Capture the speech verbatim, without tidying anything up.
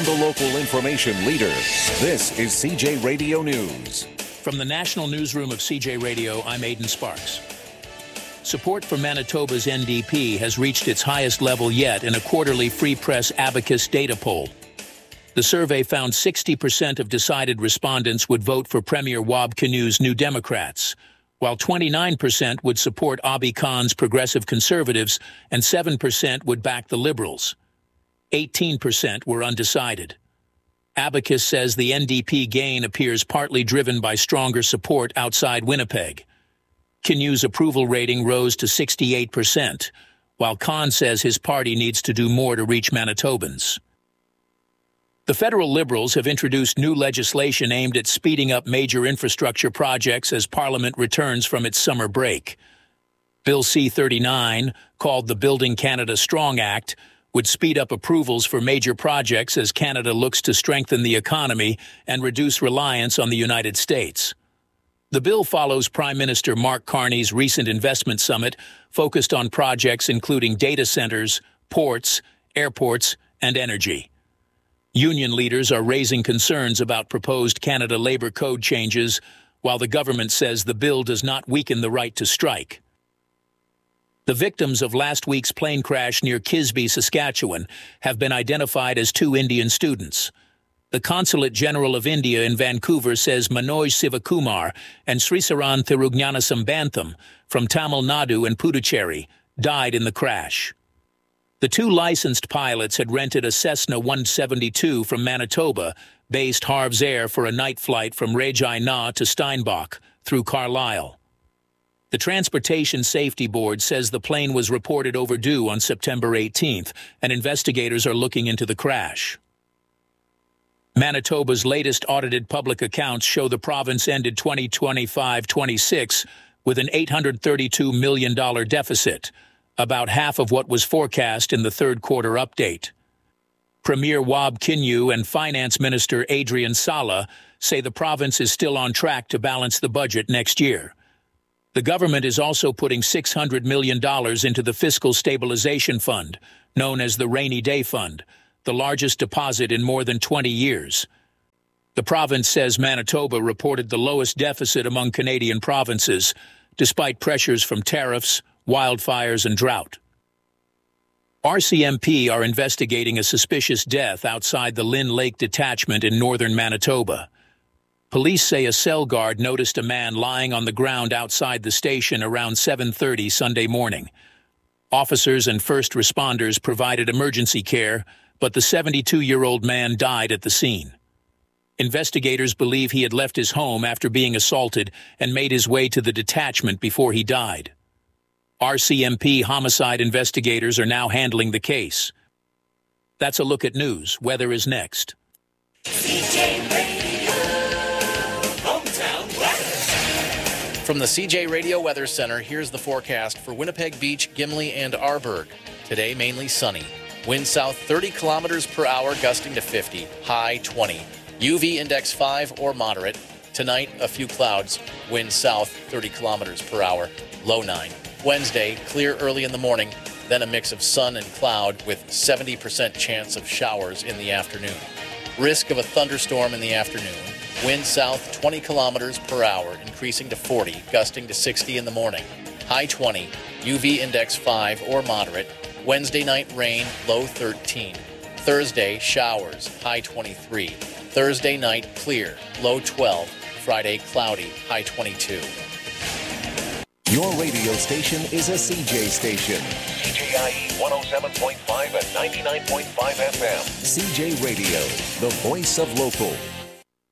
the local information leader. This is C J Radio News. From the National Newsroom of C J Radio, I'm Aidan Sparks. Support for Manitoba's N D P has reached its highest level yet in a quarterly Free Press Abacus data poll. The survey found sixty percent of decided respondents would vote for Premier Wab Kinew's New Democrats, while twenty-nine percent would support Abi Khan's Progressive Conservatives and seven percent would back the Liberals. eighteen percent were undecided. Abacus says the N D P gain appears partly driven by stronger support outside Winnipeg. Kinew's approval rating rose to sixty-eight percent, while Khan says his party needs to do more to reach Manitobans. The federal Liberals have introduced new legislation aimed at speeding up major infrastructure projects as Parliament returns from its summer break. Bill C thirty-nine, called the Building Canada Strong Act, would speed up approvals for major projects as Canada looks to strengthen the economy and reduce reliance on the United States. The bill follows Prime Minister Mark Carney's recent investment summit focused on projects including data centers, ports, airports, and energy. Union leaders are raising concerns about proposed Canada Labour Code changes, while the government says the bill does not weaken the right to strike. The victims of last week's plane crash near Kisby, Saskatchewan, have been identified as two Indian students. The Consulate General of India in Vancouver says Manoj Sivakumar and Srisaran Thirugnanasambantham from Tamil Nadu and Puducherry died in the crash. The two licensed pilots had rented a Cessna one seventy-two from Manitoba, based Harv's Air for a night flight from Regina to Steinbach through Carlisle. The Transportation Safety Board says the plane was reported overdue on September eighteenth, and investigators are looking into the crash. Manitoba's latest audited public accounts show the province ended twenty twenty-five twenty-six with an eight hundred thirty-two million dollars deficit, about half of what was forecast in the third quarter update. Premier Wab Kinew and Finance Minister Adrian Sala say the province is still on track to balance the budget next year. The government is also putting six hundred million dollars into the Fiscal Stabilization Fund, known as the Rainy Day Fund, the largest deposit in more than twenty years. The province says Manitoba reported the lowest deficit among Canadian provinces, despite pressures from tariffs, wildfires, and drought. R C M P are investigating a suspicious death outside the Lynn Lake Detachment in northern Manitoba. Police say a cell guard noticed a man lying on the ground outside the station around seven thirty Sunday morning. Officers and first responders provided emergency care, but the seventy-two-year-old man died at the scene. Investigators believe he had left his home after being assaulted and made his way to the detachment before he died. R C M P homicide investigators are now handling the case. That's a look at news. Weather is next. C J Radio, hometown weather. From the C J Radio Weather Center, here's the forecast for Winnipeg Beach, Gimli, and Arborg. Today, mainly sunny. Wind south thirty kilometers per hour, gusting to fifty. High twenty. U V index five or moderate. Tonight, a few clouds. Wind south thirty kilometers per hour. Low nine. Wednesday, clear early in the morning, then a mix of sun and cloud with seventy percent chance of showers in the afternoon. Risk of a thunderstorm in the afternoon. Wind south twenty kilometers per hour, increasing to forty, gusting to sixty in the morning. High twenty, U V index five or moderate. Wednesday night rain, low thirteen. Thursday, showers, high twenty-three. Thursday night clear, low twelve. Friday, cloudy, high twenty-two. Your radio station is a C J station. C J I E one oh seven point five and ninety-nine point five F M. C J Radio, the voice of local.